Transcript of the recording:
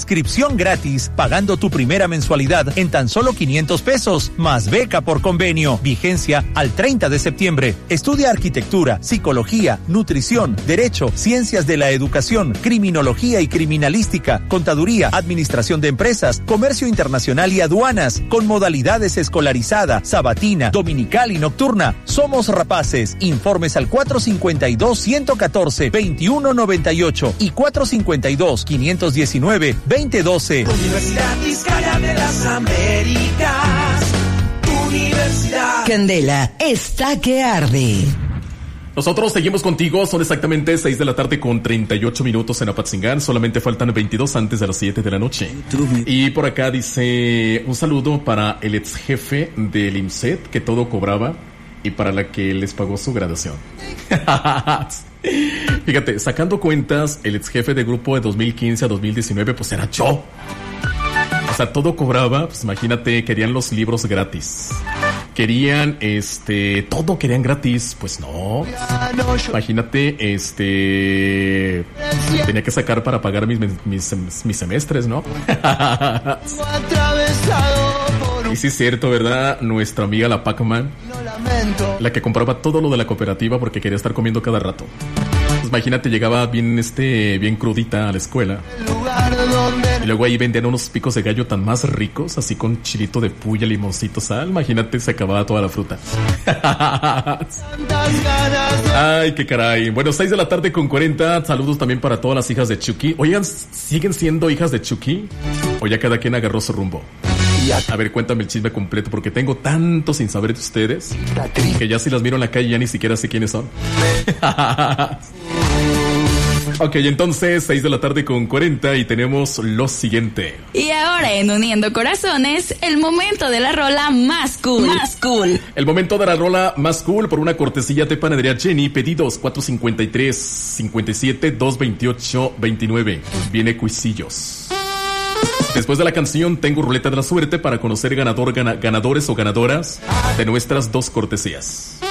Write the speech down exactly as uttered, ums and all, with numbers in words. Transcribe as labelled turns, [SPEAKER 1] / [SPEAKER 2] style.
[SPEAKER 1] Inscripción gratis, pagando tu primera mensualidad en tan solo quinientos pesos, más beca por convenio. Vigencia al treinta de septiembre. Estudia arquitectura, psicología, nutrición, derecho, ciencias de la educación, criminología y criminalística, contaduría, administración de empresas, comercio internacional y aduanas, con modalidades escolarizada, sabatina, dominical y nocturna. Somos Rapaces. Informes al cuatro cinco dos, uno uno cuatro, dos uno nueve ocho y cuatro cinco dos, cinco uno nueve, dos cero uno dos.
[SPEAKER 2] Universidad Vizcaya de las Américas. Universidad.
[SPEAKER 3] Candela está que arde.
[SPEAKER 4] Nosotros seguimos contigo, son exactamente seis de la tarde con treinta y ocho minutos en Apatzingán, solamente faltan veintidós antes de las siete de la noche. Y por acá dice, un saludo para el ex jefe del IMSET que todo cobraba y para la que les pagó su graduación. Fíjate, sacando cuentas, el ex jefe de grupo de dos mil quince a dos mil diecinueve pues era yo. O sea, todo cobraba, pues imagínate, querían los libros gratis. Querían, este, todo querían gratis, pues no. Imagínate, este, tenía que sacar para pagar mis, mis, mis semestres, ¿no? Y sí es cierto, ¿verdad? Nuestra amiga la Pac-Man, la que compraba todo lo de la cooperativa porque quería estar comiendo cada rato. Pues imagínate, llegaba bien, este, bien crudita a la escuela. Y luego ahí vendían unos picos de gallo tan más ricos, así con chilito de puya, limoncito, sal. Imagínate, se acababa toda la fruta. Ay, qué caray. Bueno, seis de la tarde con cuarenta. Saludos también para todas las hijas de Chucky. Oigan, ¿siguen siendo hijas de Chucky? ¿O ya cada quien agarró su rumbo? A ver, cuéntame el chisme completo, porque tengo tanto sin saber de ustedes que ya si las miro en la calle ya ni siquiera sé quiénes son. Ok, entonces seis de la tarde con cuarenta y tenemos lo siguiente.
[SPEAKER 5] Y ahora en Uniendo Corazones, el momento de la rola más cool. Más cool.
[SPEAKER 4] El momento de la rola más cool por una cortesía de Panadería Jenny. Pedidos cuatro cinco tres, cinco siete, dos dos ocho, dos nueve. Viene Cuisillos. Después de la canción tengo ruleta de la suerte para conocer ganador, gana, ganadores o ganadoras de nuestras dos cortesías.